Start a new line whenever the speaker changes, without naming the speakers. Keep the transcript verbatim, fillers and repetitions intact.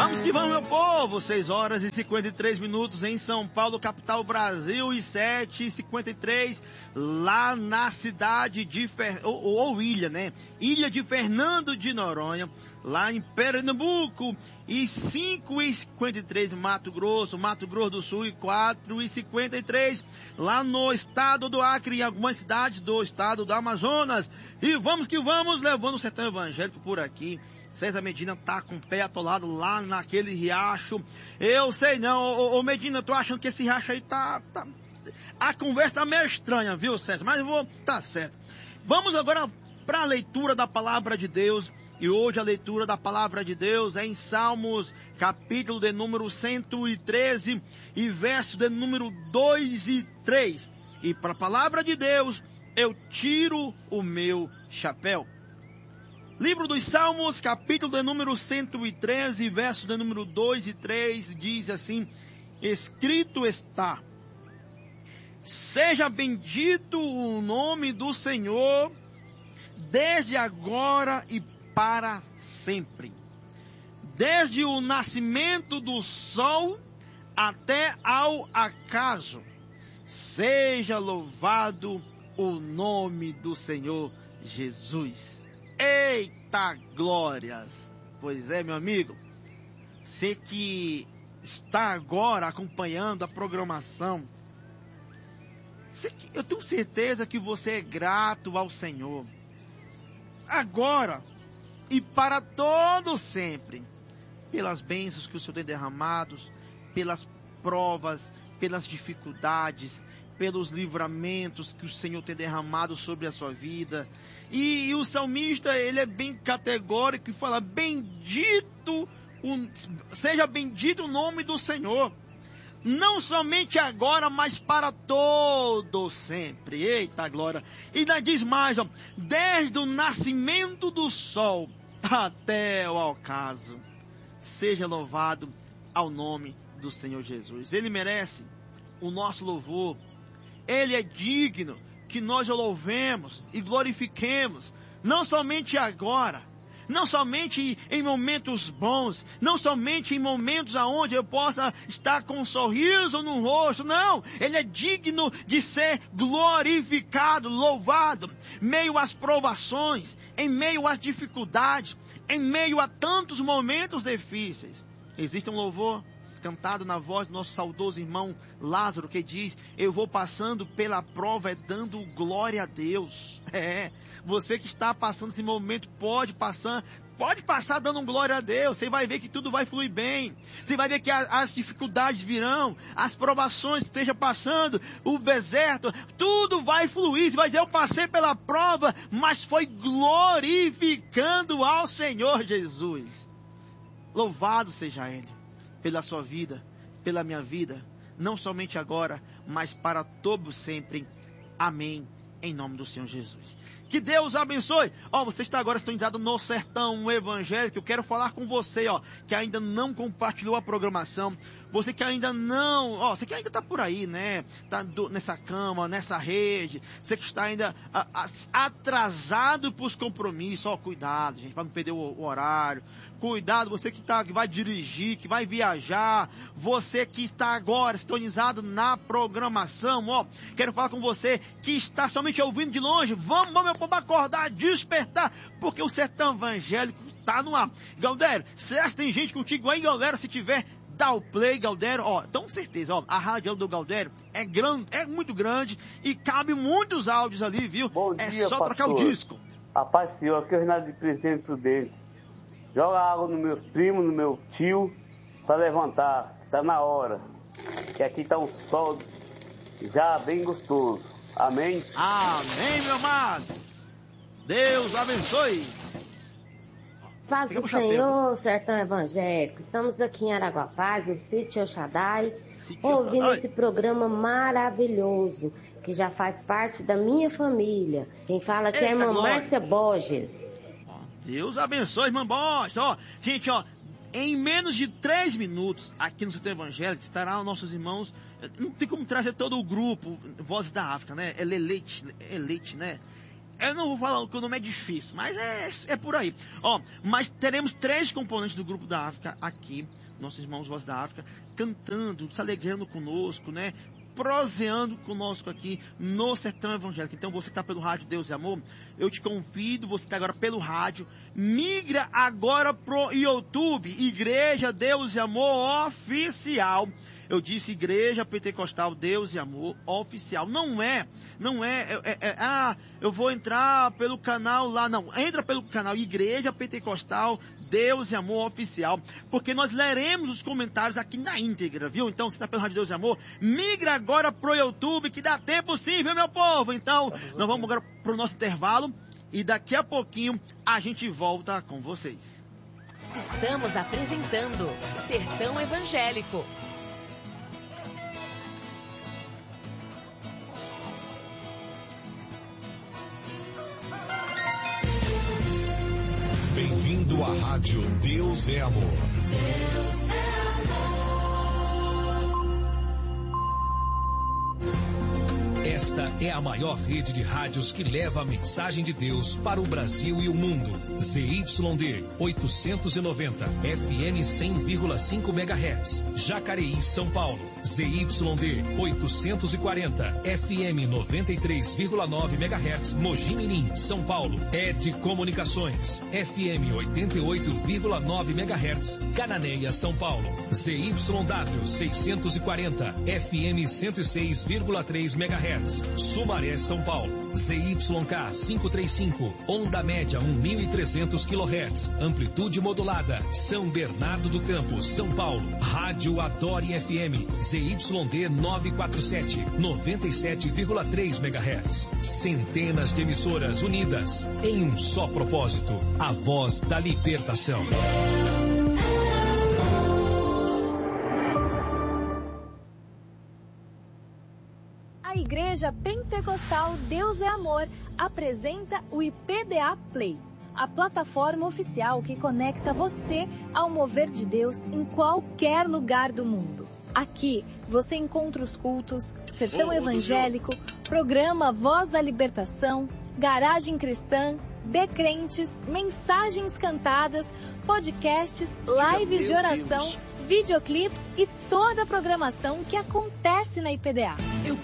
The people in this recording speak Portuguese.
Vamos que vamos, meu povo! seis horas e cinquenta e três minutos em São Paulo, capital Brasil, e sete e cinquenta e três lá na cidade de Fer... ou, ou ilha, né? Ilha de Fernando de Noronha, lá em Pernambuco, e cinco e cinquenta e três Mato Grosso, Mato Grosso do Sul, e quatro e cinquenta e três lá no estado do Acre, em algumas cidades do estado do Amazonas. E vamos que vamos, levando o sertão evangélico por aqui. César Medina tá com o pé atolado lá naquele riacho. Eu sei não, ô, ô Medina, tô achando que esse riacho aí tá, tá... A conversa tá meio estranha, viu, César? Mas eu vou... Tá certo. Vamos agora para a leitura da palavra de Deus. E hoje a leitura da palavra de Deus é em Salmos, capítulo de número cento e treze e verso de número dois e três. E para a palavra de Deus, eu tiro o meu chapéu. Livro dos Salmos, capítulo de número cento e treze, verso de número dois e três, diz assim: escrito está: seja bendito o nome do Senhor, desde agora e para sempre. Desde o nascimento do sol até ao acaso, seja louvado o nome do Senhor Jesus. Eita glórias! Pois é, meu amigo, você que está agora acompanhando a programação, eu tenho certeza que você é grato ao Senhor, agora e para todo sempre, pelas bênçãos que o Senhor tem derramado, pelas provas, pelas dificuldades, pelos livramentos que o Senhor tem derramado sobre a sua vida. E, e o salmista, ele é bem categórico e fala: bendito, o, seja bendito o nome do Senhor, não somente agora, mas para todo sempre. Eita glória! E ainda diz mais, ó, desde o nascimento do sol até o ocaso, seja louvado ao nome do Senhor Jesus. Ele merece o nosso louvor. Ele é digno que nós o louvemos e glorifiquemos, não somente agora, não somente em momentos bons, não somente em momentos aonde eu possa estar com um sorriso no rosto, não. Ele é digno de ser glorificado, louvado, meio às provações, em meio às dificuldades, em meio a tantos momentos difíceis. Existe um louvor cantado na voz do nosso saudoso irmão Lázaro, que diz: eu vou passando pela prova, é dando glória a Deus. É, você que está passando esse momento, pode passar, pode passar dando glória a Deus. Você vai ver que tudo vai fluir bem. Você vai ver que a, as dificuldades virão, as provações que esteja passando, o deserto, tudo vai fluir. Você vai dizer: eu passei pela prova, mas foi glorificando ao Senhor Jesus. Louvado seja Ele pela sua vida, pela minha vida, não somente agora, mas para todo sempre. Amém, em nome do Senhor Jesus. Que Deus abençoe. Ó, você está agora sintonizado no Sertão Evangélico. Eu quero falar com você, ó, que ainda não compartilhou a programação. Você que ainda não, ó, você que ainda está por aí, né? Tá do, nessa cama, nessa rede. Você que está ainda a, a, atrasado para os compromissos. Ó, cuidado, gente, para não perder o, o horário. Cuidado, você que, tá, que vai dirigir, que vai viajar. Você que está agora sintonizado na programação, ó. Quero falar com você que está somente ouvindo de longe. Vamos, vamos, meu povo, acordar, despertar, porque o Sertão Evangélico está no ar. Galdério, será que tem gente contigo aí, galera? Se tiver, dá o play, Galdério. Ó, então certeza, ó, a rádio do Galdério é grande, é muito grande e cabe muitos áudios ali, viu?
Bom
é
dia,
só
pastor.
trocar o disco.
A paz, Senhor, aqui é o Renato de Presidente Prudente. Joga água nos meus primos, no meu tio, para levantar. Está na hora. Que aqui está um sol já bem gostoso. Amém?
Amém, meu amado. Deus abençoe.
Paz do Senhor, Sertão Evangélico. Estamos aqui em Araguapaz, no sítio El Shaddai, ouvindo esse programa maravilhoso, que já faz parte da minha família. Quem fala aqui é a irmã Márcia Borges.
Deus abençoe, irmã Borges. Ó, gente, ó, em menos de três minutos, aqui no Sertão Evangélico, estarão nossos irmãos. Não tem como trazer todo o grupo, Vozes da África, né? É Elite, Elite, né? Eu não vou falar que o nome é difícil, mas é, é por aí. Ó, mas teremos três componentes do Grupo da África aqui, nossos irmãos Voz da África, cantando, se alegrando conosco, né? Proseando conosco aqui no Sertão Evangélico. Então você que está pelo rádio Deus e Amor, eu te convido, você que está agora pelo rádio, migra agora pro YouTube, Igreja Deus e Amor Oficial. Eu disse Igreja Pentecostal Deus e Amor Oficial. Não é, não é, é, é, é, ah, eu vou entrar pelo canal lá, não. Entra pelo canal Igreja Pentecostal Deus e Amor Oficial, porque nós leremos os comentários aqui na íntegra, viu? Então, se está pelo rádio Deus e Amor, migra agora pro YouTube, que dá tempo sim, viu, meu povo? Então, nós vamos agora pro nosso intervalo e daqui a pouquinho a gente volta com vocês.
Estamos apresentando Sertão Evangélico.
Bem-vindo à Rádio Deus é Amor. Deus é amor. Esta é a maior rede de rádios que leva a mensagem de Deus para o Brasil e o mundo. Z Y D oitocentos e noventa, F M cem vírgula cinco megahertz. Jacareí, São Paulo. Z Y D oitocentos e quarenta, F M noventa e três vírgula nove megahertz. Mogi Mirim, São Paulo. Ed Comunicações, F M oitenta e oito vírgula nove megahertz. Cananéia, São Paulo. Z Y W seiscentos e quarenta, F M cento e seis vírgula três megahertz. Sumaré, São Paulo. Z Y K quinhentos e trinta e cinco, onda média mil e trezentos quilohertz, amplitude modulada. São Bernardo do Campo, São Paulo. Rádio Adore F M, Z Y D novecentos e quarenta e sete, noventa e sete vírgula três megahertz. Centenas de emissoras unidas em um só propósito: a voz da libertação.
A Igreja Pentecostal Deus é Amor apresenta o I P D A Play, a plataforma oficial que conecta você ao mover de Deus em qualquer lugar do mundo. Aqui você encontra os cultos, Sertão oh, Evangélico, programa Voz da Libertação, Garagem Cristã, Decrentes, mensagens cantadas, podcasts, lives de oração, videoclipes e toda a programação que acontece na I P D A.